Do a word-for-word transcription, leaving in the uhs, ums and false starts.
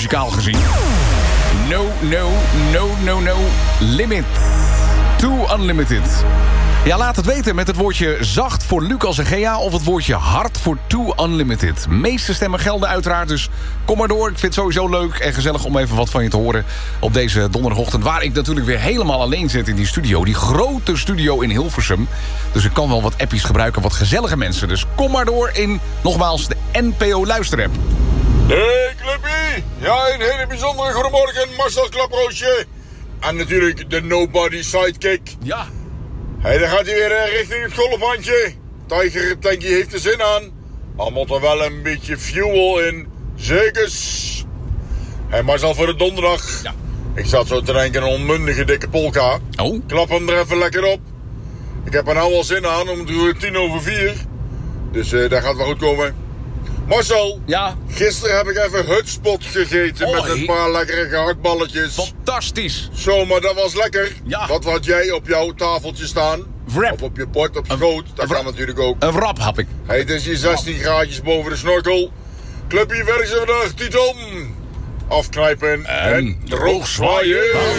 muzikaal gezien. No, no, no, no, no limit. Too unlimited. Ja, laat het weten met het woordje zacht voor Lucas en Gea... of het woordje hard voor Too Unlimited. De meeste stemmen gelden uiteraard, dus kom maar door. Ik vind het sowieso leuk en gezellig om even wat van je te horen... op deze donderdagochtend, waar ik natuurlijk weer helemaal alleen zit in die studio. Die grote studio in Hilversum. Dus ik kan wel wat appjes gebruiken, wat gezellige mensen. Dus kom maar door in, nogmaals, de N P O Luisterapp. Hey, Clubby! Ja, een hele bijzondere goedemorgen, Marcel Klaproosje. En natuurlijk de Nobody Sidekick. Ja. Hé, hey, dan gaat hij weer uh, richting het golfbandje. Tiger Tanky heeft er zin aan. Maar moet er wel een beetje fuel in. Zekers. Hé, hey, Marcel, voor de donderdag. Ja. Ik zat zo te denken aan een onmundige dikke polka. Oh. Klap hem er even lekker op. Ik heb er nou wel zin aan, om het uur tien over vier. Dus uh, dat gaat wel goed komen. Marcel, Ja. Gisteren heb ik even hutspot gegeten Oh, met een he- paar lekkere gehaktballetjes. Fantastisch. Zo, maar dat was lekker. Ja. Wat had jij op jouw tafeltje staan? Wrap. Of op je bord, op schoot. Dat wrap. kan natuurlijk ook. Een wrap heb ik. Hey, het is hier zestien graadjes boven de snorkel. Clubje, werk ze vandaag, Titon. Afknijpen en, En droog zwaaien.